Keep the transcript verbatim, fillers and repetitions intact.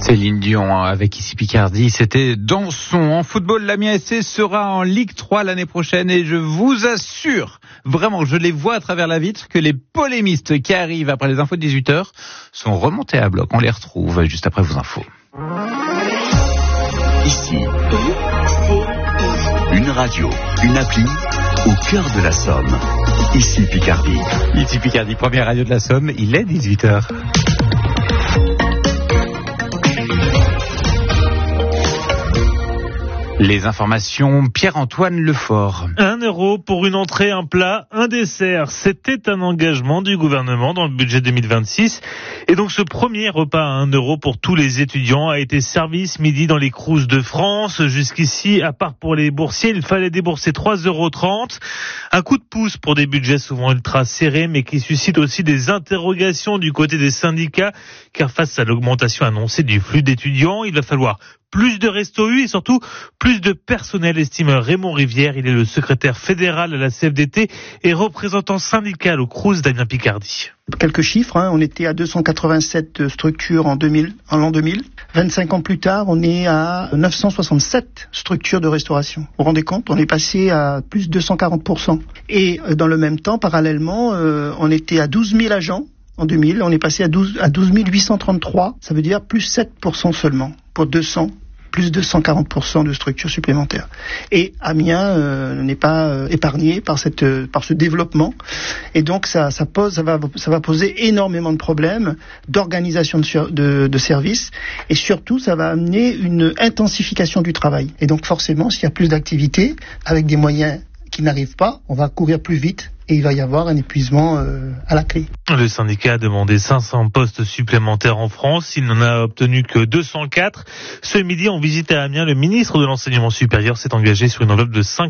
Céline Dion avec Ici Picardie, c'était Dansons. En football, l'Amiens S C sera en Ligue trois l'année prochaine et je vous assure, vraiment, je les vois à travers la vitre, que les polémistes qui arrivent après les infos de dix-huit heures sont remontés à bloc. On les retrouve juste après vos infos. Ici, une radio, une appli au cœur de la Somme. Ici Picardie. Ici Picardie, première radio de la Somme, il est dix-huit heures. Les informations, Pierre-Antoine Lefort. Un euro pour une entrée, un plat, un dessert. C'était un engagement du gouvernement dans le budget deux mille vingt-six. Et donc ce premier repas à un euro pour tous les étudiants a été servi ce midi dans les Crous de France. Jusqu'ici, à part pour les boursiers, il fallait débourser trois euros trente. Un coup de pouce pour des budgets souvent ultra serrés, mais qui suscitent aussi des interrogations du côté des syndicats. Car face à l'augmentation annoncée du flux d'étudiants, il va falloir plus de restos U et surtout plus de personnel, estime Raymond Rivière. Il est le secrétaire fédéral à la C F D T et représentant syndical au Crous d'Amiens Picardie. Quelques chiffres, hein. On était à deux cent quatre-vingt-sept structures en, deux mille, en l'an deux mille. vingt-cinq ans plus tard, on est à neuf cent soixante-sept structures de restauration. Vous vous rendez compte, on est passé à plus de deux cent quarante pour cent. Et dans le même temps, parallèlement, euh, on était à douze mille agents. En deux mille, on est passé à douze, à douze mille huit cent trente-trois. Ça veut dire plus sept pour cent seulement pour deux cents. Plus de cent quarante pour cent de structures supplémentaires. Et Amiens euh, n'est pas euh, épargné par cette euh, par ce développement. Et donc ça ça pose ça va ça va poser énormément de problèmes d'organisation de, sur, de de services et surtout ça va amener une intensification du travail. Et donc forcément, s'il y a plus d'activités avec des moyens qui n'arrivent pas, on va courir plus vite. Et il va y avoir un épuisement euh, à la clé. Le syndicat a demandé cinq cents postes supplémentaires en France. Il n'en a obtenu que deux cent quatre. Ce midi, en visite à Amiens, le ministre de l'Enseignement supérieur s'est engagé sur une enveloppe de cinq